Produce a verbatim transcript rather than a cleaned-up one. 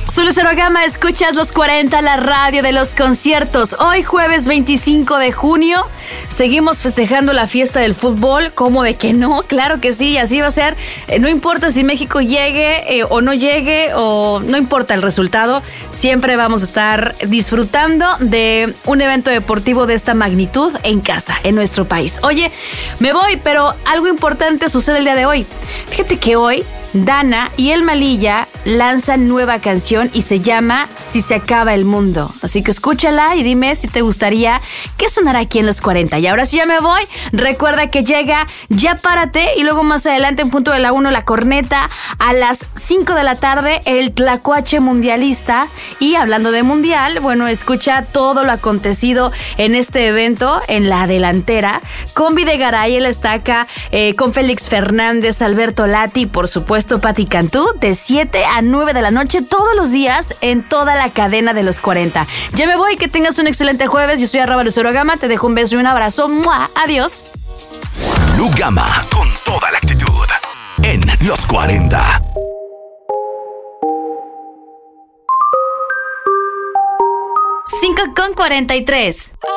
Soy Lucero Gama, escuchas Los cuarenta, la radio de los conciertos. Hoy jueves veinticinco de junio, seguimos festejando la fiesta del fútbol. ¿Cómo de que no? Claro que sí, así va a ser. Eh, no importa si México llegue eh, o no llegue, o no importa el resultado, siempre vamos a estar disfrutando de un evento deportivo de esta magnitud en casa, en nuestro país. Oye, me voy, pero algo importante sucede el día de hoy. Fíjate que hoy Dana y El Malilla lanzan nueva canción y se llama Si se acaba el mundo. Así que escúchala y dime si te gustaría que sonara aquí en Los cuarenta. Y ahora sí ya me voy. Recuerda que llega Ya Párate y luego más adelante en punto de la una La Corneta. A las cinco de la tarde el Tlacuache Mundialista. Y hablando de mundial, bueno, escucha todo lo acontecido en este evento en la delantera con Videgaray, El Estaca, eh, con Félix Fernández, Alberto Lati y por supuesto Pati Cantú, de siete a nueve de la noche todos los días en toda la cadena de Los cuarenta. Ya me voy, que tengas un excelente jueves. Yo soy arroba Lucero Gama, te dejo un beso y un abrazo. ¡Mua! Adiós. Lu Gama, con toda la actitud en Los cuarenta. cinco con cuarenta y tres.